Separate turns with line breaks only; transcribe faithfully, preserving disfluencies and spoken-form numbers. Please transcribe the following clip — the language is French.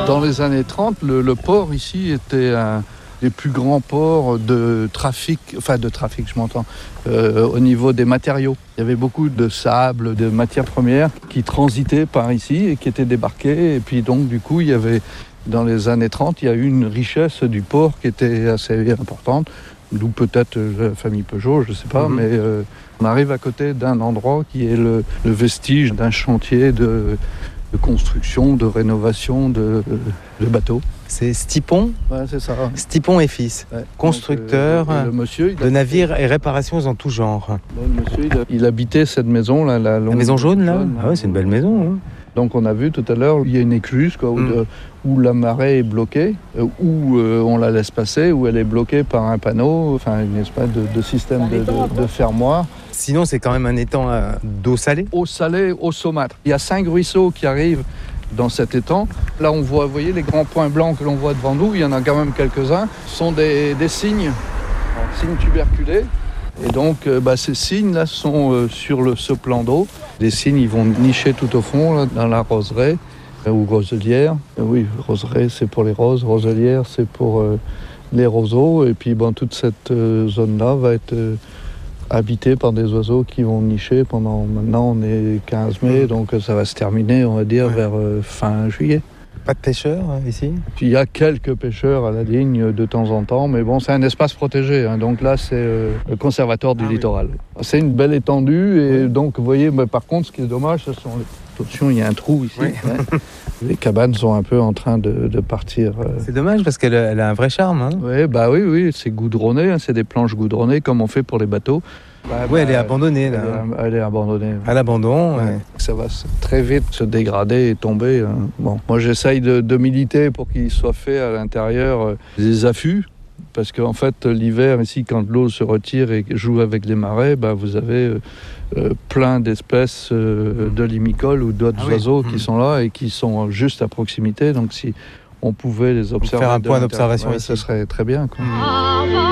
Dans les années trente, le, le port ici était un des plus grands ports de trafic, enfin de trafic, je m'entends, euh, au niveau des matériaux. Il y avait beaucoup de sable, de matières premières qui transitaient par ici et qui étaient débarquées. Et puis donc, du coup, il y avait, dans les années trente, il y a eu une richesse du port qui était assez importante. D'où peut-être la famille Peugeot, je ne sais pas, mmh. mais euh, on arrive à côté d'un endroit qui est le, le vestige d'un chantier de, de construction, de rénovation de, de bateaux.
C'est Stipon,
ouais, c'est ça.
Stipon et fils, ouais. constructeur Donc, euh, le monsieur, de navires et réparations en tout genre.
Le monsieur, il, a, il habitait cette maison, là, la,
la maison jaune, là. Jaune, ah ouais, c'est une belle maison. Hein.
Donc on a vu tout à l'heure, il y a une écluse quoi, où, mm. de, où la marée est bloquée, euh, où euh, on la laisse passer, où elle est bloquée par un panneau, enfin une espèce de, de système de, de, de fermoir.
Sinon, c'est quand même un étang euh, d'eau salée.
Eau salée, eau saumâtre. Il y a cinq ruisseaux qui arrivent dans cet étang. Là, on voit, vous voyez, les grands points blancs que l'on voit devant nous, il y en a quand même quelques-uns, ce sont des, des cygnes, cygnes tuberculés. Et donc, euh, bah, ces cygnes-là sont euh, sur le, ce plan d'eau. Les cygnes, ils vont nicher tout au fond, là, dans la roseraie euh, ou roselière. Euh, oui, roseraie, c'est pour les roses. Roselière, c'est pour euh, les roseaux. Et puis, bon, toute cette euh, zone-là va être euh, habitée par des oiseaux qui vont nicher pendant... Maintenant, on est quinze mai, donc ça va se terminer, on va dire, ouais. vers euh, fin juillet.
Pas de pêcheurs hein, ici ?
Il y a quelques pêcheurs à la ligne de temps en temps, mais bon, c'est un espace protégé. Hein, donc là, c'est euh, le conservatoire du ah, littoral. Oui. C'est une belle étendue et oui. donc, vous voyez, mais par contre, ce qui est dommage, ce sont les... Attention, il y a un trou ici. Oui. Hein. Les cabanes sont un peu en train de, de partir. Euh...
C'est dommage parce qu'elle elle a un vrai charme. Hein.
Oui, bah oui, oui, c'est goudronné, hein, c'est des planches goudronnées comme on fait pour les bateaux.
Bah, oui, bah, elle est abandonnée là.
Elle est, elle est abandonnée.
À l'abandon. Ouais. Ouais.
Ça va très vite se dégrader et tomber. Hein. Bon, moi j'essaye de, de militer pour qu'il soit fait à l'intérieur euh, des affûts. Parce qu'en fait, l'hiver, ici, quand l'eau se retire et joue avec les marais, bah, vous avez euh, euh, plein d'espèces euh, de limicoles ou d'autres ah, oiseaux oui. qui mmh. sont là et qui sont juste à proximité. Donc si on pouvait les observer...
Faire un point d'observation
ouais,
ici.
Ce serait très bien. Quoi. Mmh.